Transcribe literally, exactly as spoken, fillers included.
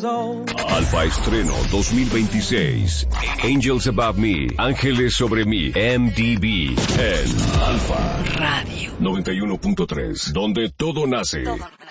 years old. Alfa Estreno dos mil veintiséis. Angels Above Me, Ángeles sobre mí, M D B, en Alfa Radio noventa y uno punto tres, donde todo nace. Todo.